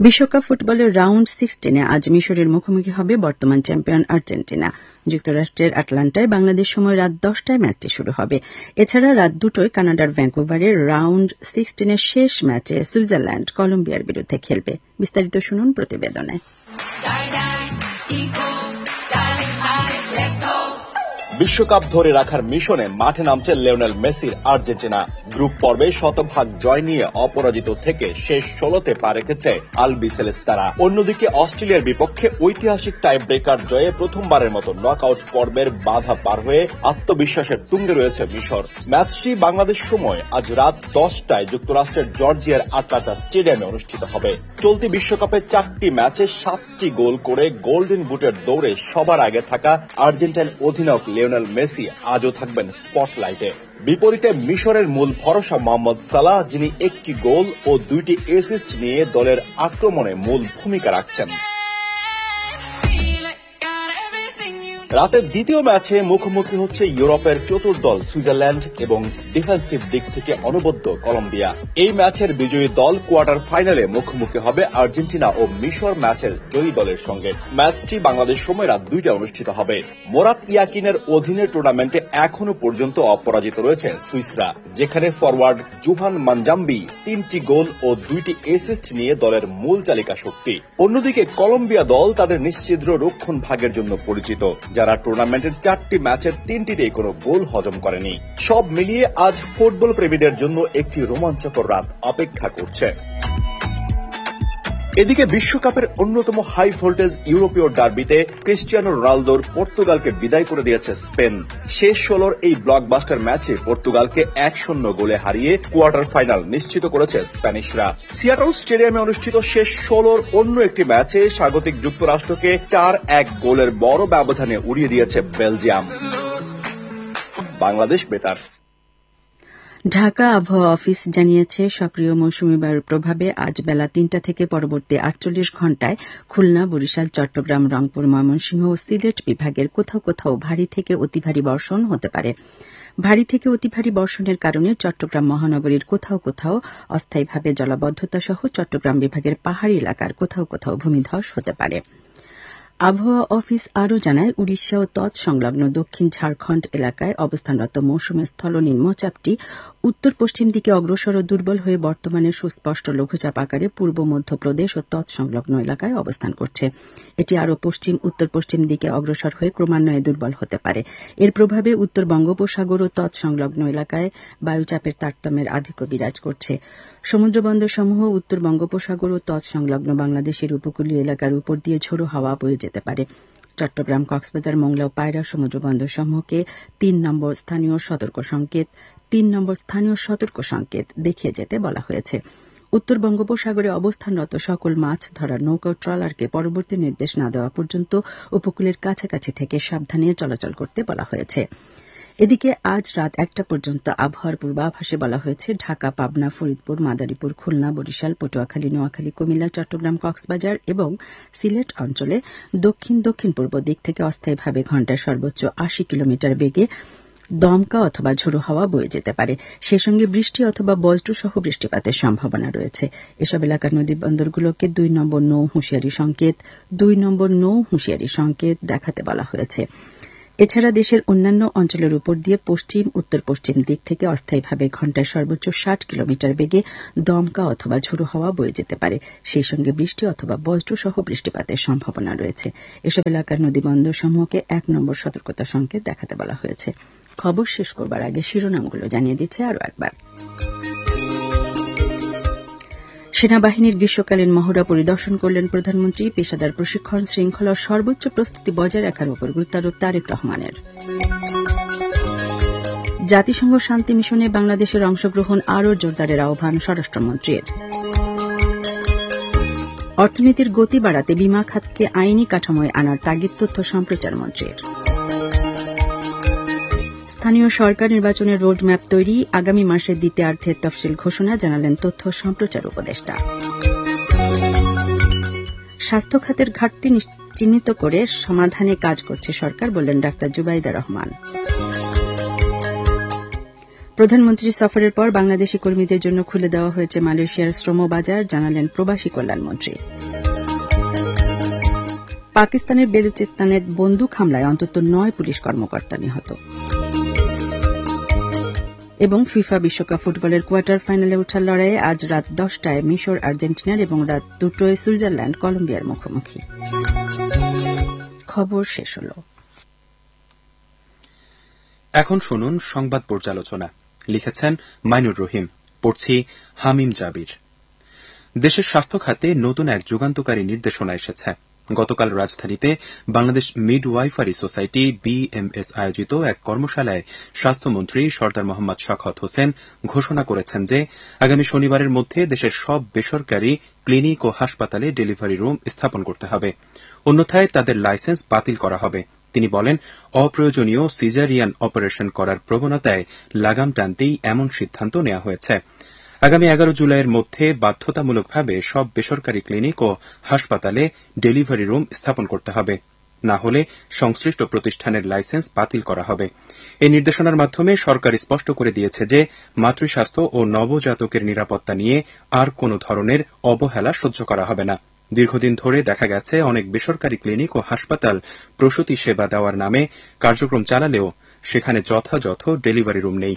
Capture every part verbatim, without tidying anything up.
বিশ্বকাপ ফুটবলের রাউন্ড সিক্সটিনে আজ মিশরের মুখোমুখি হবে বর্তমান চ্যাম্পিয়ন আর্জেন্টিনা। যুক্তরাষ্ট্রের আটলান্টায় বাংলাদেশ সময় রাত দশটায় ম্যাচটি শুরু হবে। এছাড়া রাত দুটোয় কানাডার ভ্যাঙ্কুভারে রাউন্ড সিক্সটিনের শেষ ম্যাচে সুইজারল্যান্ড কলম্বিয়ার বিরুদ্ধে খেলবে। বিস্তারিত শুনুন প্রতিবেদনে। বিশ্বকাপ ধরে রাখার মিশনে মাঠে নামছে লিওনেল মেসির আর্জেন্টিনা। গ্রুপ পর্বে শতভাগ জয় নিয়ে অপরাজিত থেকে শেষ ষোলোতে পা রেখেছে আলবিসেলেস্তারা। অন্যদিকে অস্ট্রেলিয়ার বিপক্ষে ঐতিহাসিক টাই ব্রেকার জয়ে প্রথমবারের মতো নকআউট পর্বের বাধা পার হয়ে আত্মবিশ্বাসের তুঙ্গে রয়েছে মিশর। ম্যাচটি বাংলাদেশ সময় আজ রাত দশটায় যুক্তরাষ্ট্রের জর্জিয়ার আটলান্টা স্টেডিয়ামে অনুষ্ঠিত হবে। চলতি বিশ্বকাপে চারটি ম্যাচে সাতটি গোল করে গোল্ডেন বুটের দৌড়ে সবার আগে থাকা আর্জেন্টাইন অধিনায়ক লিওনেল মেসি আজও থাকবেন স্পটলাইটে। বিপরীতে মিশরের মূল ভরসা মোহাম্মদ সালাহ, যিনি একটি গোল ও দুইটি অ্যাসিস্ট নিয়ে দলের আক্রমণে মূল ভূমিকা রাখছেন। রাতের দ্বিতীয় ম্যাচে মুখোমুখি হচ্ছে ইউরোপের চতুর্দল সুইজারল্যান্ড এবং ডিফেন্সিভ দিক থেকে অনবদ্য কলম্বিয়া। এই ম্যাচের বিজয়ী দল কোয়ার্টার ফাইনালে মুখোমুখি হবে আর্জেন্টিনা ও মিশর ম্যাচের জয়ী দলের সঙ্গে। ম্যাচটি বাংলাদেশ সময় রাত দুইটায় অনুষ্ঠিত হবে। মোরাত ইয়াকিনের অধীনে টুর্নামেন্টে এখনো পর্যন্ত অপরাজিত রয়েছে সুইসরা, যেখানে ফরওয়ার্ড জুহান মানজাম্বি তিনটি গোল ও দুইটি অ্যাসিস্ট নিয়ে দলের মূল চালিকা শক্তি। অন্যদিকে কলম্বিয়া দল তাদের নিশ্চিদ্র রক্ষণ ভাগের জন্য পরিচিত, যারা টুর্নামেন্টের চারটি ম্যাচের তিনটিতেই কোনো গোল হজম করেনি। সব মিলিয়ে আজ ফুটবল প্রেমীদের জন্য একটি রোমাঞ্চকর রাত অপেক্ষা করছে। এদিকে বিশ্বকাপের অন্যতম হাই ভোল্টেজ ইউরোপীয় ডার্বিতে ক্রিস্টিয়ানো রোনালদোর পর্তুগালকে বিদায় করে দিয়েছে স্পেন। শেষ ষোলোর এই ব্লকবাস্টার ম্যাচে পর্তুগালকে এক শূন্য গোলে হারিয়ে কোয়ার্টার ফাইনাল নিশ্চিত করেছে স্প্যানিশরা। সিয়াটল স্টেডিয়ামে অনুষ্ঠিত শেষ ষোলোর অন্য একটি ম্যাচে স্বাগতিক যুক্তরাষ্ট্রকে চার এক গোলের বড় ব্যবধানে উড়িয়ে দিয়েছে বেলজিয়াম। বাংলাদেশ বেতার। ঢাকা আবহাওয়া অফিস জানিয়েছে, সক্রিয় মৌসুমী বায়ুর প্রভাবে আজ বেলা তিনটা থেকে পরবর্তী আটচল্লিশ ঘণ্টায় খুলনা, বরিশাল, চট্টগ্রাম, রংপুর, ময়মনসিংহ ও সিলেট বিভাগের কোথাও কোথাও ভারী থেকে অতি ভারী বর্ষণ হতে পারে। ভারী থেকে অতি ভারী বর্ষণের কারণে চট্টগ্রাম মহানগরীর কোথাও কোথাও অস্থায়ীভাবে জলাবদ্ধতা সহ চট্টগ্রাম বিভাগের পাহাড়ি এলাকার কোথাও কোথাও ভূমিধস হতে পারে। আবহাওয়া অফিস আরও জানায়, উড়িষ্যা ও তৎসংলগ্ন দক্ষিণ ঝাড়খণ্ড এলাকায় অবস্থানরত মৌসুমী স্থল নিম্নচাপটি উত্তর পশ্চিম দিকে অগ্রসর ও দুর্বল হয়ে বর্তমানে সুস্পষ্ট লঘুচাপ আকারে পূর্ব মধ্যপ্রদেশ ও তৎসংলগ্ন এলাকায় অবস্থান করছে। এটি আরও পশ্চিম উত্তর পশ্চিম দিকে অগ্রসর হয়ে ক্রমান্বয়ে দুর্বল হতে পারে। এর প্রভাবে উত্তর বঙ্গোপসাগর ও তৎসংলগ্ন এলাকায় বায়ুচাপের তারতম্যের আধিক্য বিরাজ করছে। সমুদ্রবন্দরসমূহ উত্তর বঙ্গোপসাগর ও তৎসংলগ্ন বাংলাদেশের উপকূলীয় এলাকার উপর দিয়ে ঝোড়ো হাওয়া বয়ে যেতে পারে। চট্টগ্রাম, কক্সবাজার, মোংলা ও পায়রা সমুদ্রবন্দরসমূহকে তিন নম্বর স্থানীয় সতর্ক সংকেত তিন নম্বর স্থানীয় সতর্ক সংকেত দেখিয়ে যেতে বলা হয়েছে। উত্তর বঙ্গোপসাগরে অবস্থানরত সকল মাছ ধরার নৌকা ও ট্রলারকে পরবর্তী নির্দেশ না দেওয়া পর্যন্ত উপকূলের কাছাকাছি থেকে সাবধানে চলাচল করতে বলা হয়েছে। এদিকে আজ রাত একটা পর্যন্ত আবহাওয়ার পূর্বাভাসে বলা হয়েছে, ঢাকা, পাবনা, ফরিদপুর, মাদারীপুর, খুলনা, বরিশাল, পটুয়াখালী, নোয়াখালী, কুমিল্লা, চট্টগ্রাম, কক্সবাজার এবং সিলেট অঞ্চলে দক্ষিণ দক্ষিণ পূর্ব দিক থেকে অস্থায়ীভাবে ঘণ্টায় সর্বোচ্চ আশি কিলোমিটার বেগে দমকা অথবা ঝোড়ো হাওয়া বয়ে যেতে পারে। সেই সঙ্গে বৃষ্টি অথবা বজ্রসহ বৃষ্টিপাতের সম্ভাবনা রয়েছে। এসব এলাকার নদী বন্দরগুলোকে দুই নম্বর নৌ হুঁশিয়ারি সংকেত দুই নম্বর নৌ হুঁশিয়ারি সংকেত দেখাতে বলা হয়েছে। এছাড়া দেশের অন্যান্য অঞ্চলের উপর দিয়ে পশ্চিম উত্তর পশ্চিম দিক থেকে অস্থায়ীভাবে ঘণ্টায় সর্বোচ্চ ষাট কিলোমিটার বেগে দমকা অথবা ঝোড়ো হাওয়া বয়ে যেতে পারে। সেই সঙ্গে বৃষ্টি অথবা বজ্রসহ বৃষ্টিপাতের সম্ভাবনা রয়েছে। এসব এলাকার নদীবন্দর সমূহকে এক নম্বর সতর্কতা সংকেত দেখাতে বলা হয়েছে। খবর শেষ করবার আগে শিরোনামগুলো জানিয়ে দিচ্ছে আরও একবার। সেনাবাহিনীর গ্রীষ্মকালীন মহড়া পরিদর্শন করলেন প্রধানমন্ত্রী। পেশাদার প্রশিক্ষণ শৃঙ্খলার সর্বোচ্চ প্রস্তুতি বজায় রাখার উপর গুরুত্বারোপ তারেক রহমানের। জাতিসংঘ শান্তি মিশনে বাংলাদেশের অংশগ্রহণ আরও জোরদারের আহ্বান স্বরাষ্ট্রমন্ত্রীর। অর্থনীতির গতি বাড়াতে বিমা খাতকে আইনি কাঠামোয় আনার তাগিদ তথ্য সম্প্রচার মন্ত্রীর। স্থানীয় সরকার নির্বাচনের রোডম্যাপ তৈরি, আগামী মাসের দ্বিতীয়ার্ধের তফসিল ঘোষণা, জানালেন তথ্য সম্প্রচার উপদেষ্টা। স্বাস্থ্য খাতের ঘাটতি চিহ্নিত করে সমাধানে কাজ করছে সরকার, বললেন ডাক্তার জুবাইদা রহমান। প্রধানমন্ত্রী সফরের পর বাংলাদেশি কর্মীদের জন্য খুলে দেওয়া হয়েছে মালয়েশিয়ার শ্রম বাজার, জানালেন প্রবাসী কল্যাণমন্ত্রী। পাকিস্তানের বেলুচিস্তানের বন্দুক হামলায় অন্তত নয় পুলিশ কর্মকর্তা নিহত। এবং ফিফা বিশ্বকাপ ফুটবলের কোয়ার্টার ফাইনালে ওঠার লড়াইয়ে আজ রাত দশটায় মিশর আর্জেন্টিনার এবং রাত দুটোয় সুইজারল্যান্ড কলম্বিয়ার মুখোমুখি। খবর শেষ হল। এখন শুনুন সংবাদ পর্যালোচনা। লিখেছেন মাইনুর রহিম, পড়ছি হামিম জাবির। দেশের স্বাস্থ্য খাতে নতুন এক যুগান্তকারী নির্দেশনা এসেছে। গতকাল রাজধানীতে বাংলাদেশ মিডওয়াইফারি সোসাইটি বিএমএস আয়োজিত এক কর্মশালায় স্বাস্থ্যমন্ত্রী সরদার মোহাম্মদ শওকত হোসেন ঘোষণা করেছেন যে আগামী শনিবারের মধ্যে দেশের সব বেসরকারি ক্লিনিক ও হাসপাতালে ডেলিভারি রুম স্থাপন করতে হবে, অন্যথায় তাদের লাইসেন্স বাতিল করা হবে। তিনি বলেন, অপ্রয়োজনীয় সিজারিয়ান অপারেশন করার প্রবণতায় লাগাম টানতেই এমন সিদ্ধান্ত নেওয়া হয়েছে। আগামী এগারো জুলাইয়ের মধ্যে বাধ্যতামূলকভাবে সব বেসরকারি ক্লিনিক ও হাসপাতালে ডেলিভারি রুম স্থাপন করতে হবে, না হলে সংশ্লিষ্ট প্রতিষ্ঠানের লাইসেন্স বাতিল করা হবে। এই নির্দেশনার মাধ্যমে সরকার স্পষ্ট করে দিয়েছে যে মাতৃস্বাস্থ্য ও নবজাতকের নিরাপত্তা নিয়ে আর কোন ধরনের অবহেলা সহ্য করা হবে না। দীর্ঘদিন ধরে দেখা গেছে অনেক বেসরকারি ক্লিনিক ও হাসপাতাল প্রসূতি সেবা দেওয়ার নামে কার্যক্রম চালালেও সেখানে যথাযথ ডেলিভারি রুম নেই।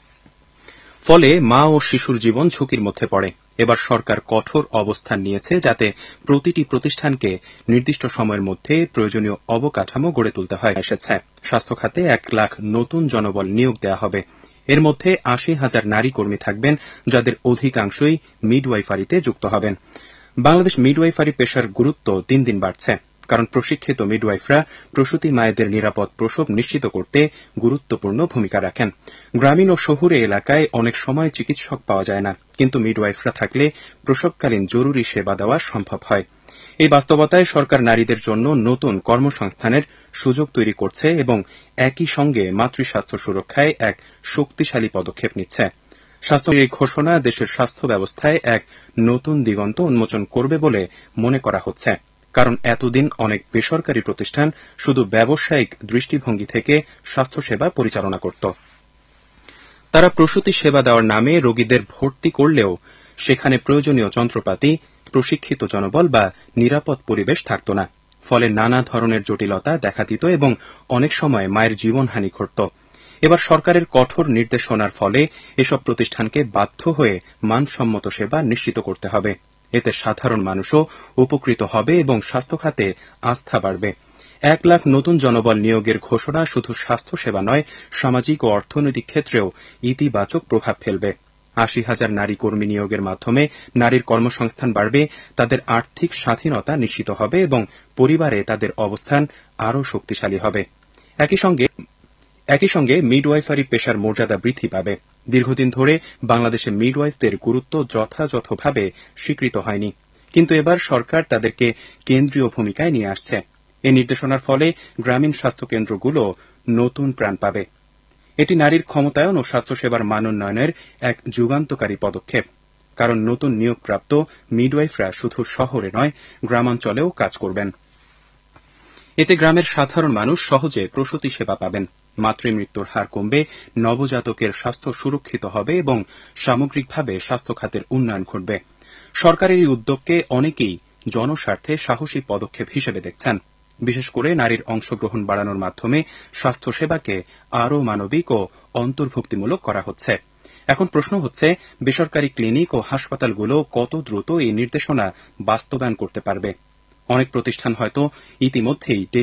ফলে মা ও শিশুর জীবন ঝুঁকির মধ্যে পড়ে। এবার সরকার কঠোর অবস্থান নিয়েছে যাতে প্রতিটি প্রতিষ্ঠানকে নির্দিষ্ট সময়ের মধ্যে প্রয়োজনীয় অবকাঠামো গড়ে তুলতে হয়। এসেছে স্বাস্থ্য খাতে এক লাখ নতুন জনবল নিয়োগ দেওয়া হবে। এর মধ্যে আশি হাজার নারী কর্মী থাকবেন, যাদের অধিকাংশই মিডওয়াইফারিতে যুক্ত হবেন। বাংলাদেশ মিডওয়াইফারি পেশার গুরুত্ব দিন দিন বাড়ছে, কারণ প্রশিক্ষিত মিডওয়াইফরা প্রসূতি মায়েদের নিরাপদ প্রসব নিশ্চিত করতে গুরুত্বপূর্ণ ভূমিকা রাখেন। গ্রামীণ ও শহুরে এলাকায় অনেক সময় চিকিৎসক পাওয়া যায় না, কিন্তু মিডওয়াইফরা থাকলে প্রসবকালীন জরুরি সেবা দেওয়া সম্ভব হয়। এই বাস্তবতায় সরকার নারীদের জন্য নতুন কর্মসংস্থানের সুযোগ তৈরি করছে এবং একই সঙ্গে মাতৃস্বাস্থ্য সুরক্ষায় এক শক্তিশালী পদক্ষেপ নিচ্ছে। স্বাস্থ্যের এই ঘোষণা দেশের স্বাস্থ্য ব্যবস্থায় এক নতুন দিগন্ত উন্মোচন করবে বলে মনে করা হচ্ছে, কারণ এতদিন অনেক বেসরকারি প্রতিষ্ঠান শুধু ব্যবসায়িক দৃষ্টিভঙ্গি থেকে স্বাস্থ্যসেবা পরিচালনা করত। তারা প্রসূতি সেবা দেওয়ার নামে রোগীদের ভর্তি করলেও সেখানে প্রয়োজনীয় যন্ত্রপাতি, প্রশিক্ষিত জনবল বা নিরাপদ পরিবেশ থাকত না। ফলে নানা ধরনের জটিলতা দেখা দিত এবং অনেক সময় মায়ের জীবনহানি ঘটত। এবার সরকারের কঠোর নির্দেশনার ফলে এসব প্রতিষ্ঠানকে বাধ্য হয়ে মানসম্মত সেবা নিশ্চিত করতে হবে। এতে সাধারণ মানুষও উপকৃত হবে এবং স্বাস্থ্য খাতে আস্থা বাড়বে। এক লাখ নতুন জনবল নিয়োগের ঘোষণা শুধু স্বাস্থ্যসেবা নয়, সামাজিক ও অর্থনৈতিক ক্ষেত্রেও ইতিবাচক প্রভাব ফেলবে। আশি হাজার নারী কর্মী নিয়োগের মাধ্যমে নারীর কর্মসংস্থান বাড়বে, তাদের আর্থিক স্বাধীনতা নিশ্চিত হবে এবং পরিবারে তাদের অবস্থান আরও শক্তিশালী হবে। একই সঙ্গে একই সঙ্গে মিডওয়াইফারি পেশার মর্যাদা বৃদ্ধি পাবে। দীর্ঘদিন ধরে বাংলাদেশে মিডওয়াইফদের গুরুত্ব যথাযথভাবে স্বীকৃত হয়নি, কিন্তু এবার সরকার তাদেরকে কেন্দ্রীয় ভূমিকায় নিয়ে আসছে। এই নির্দেশনার ফলে গ্রামীণ স্বাস্থ্যকেন্দ্রগুলো নতুন প্রাণ পাবে। এটি নারীর ক্ষমতায়ন ও স্বাস্থ্যসেবার মান উন্নয়নের এক যুগান্তকারী পদক্ষেপ, কারণ নতুন নিয়োগপ্রাপ্ত মিডওয়াইফরা শুধু শহরে নয়, গ্রামাঞ্চলেও কাজ করবেন। এতে গ্রামের সাধারণ মানুষ সহজে প্রসূতি সেবা পাবেন, মাতৃমৃত্যুর হার কমবে, নবজাতকের স্বাস্থ্য সুরক্ষিত হবে এবং সামগ্রিকভাবে স্বাস্থ্য খাতের উন্নয়ন ঘটবে। সরকারের এই উদ্যোগকে অনেকেই জনস্বার্থে সাহসী পদক্ষেপ হিসেবে দেখছেন। বিশেষ করে নারীর অংশগ্রহণ বাড়ানোর মাধ্যমে স্বাস্থ্যসেবাকে আরও মানবিক ও অন্তর্ভুক্তিমূলক করা হচ্ছে। এখন প্রশ্ন হচ্ছে, বেসরকারি ক্লিনিক ও হাসপাতালগুলো কত দ্রুত এই নির্দেশনা বাস্তবায়ন করতে পারবে। অনেক প্রতিষ্ঠান হয়তো ইতিমধ্যেই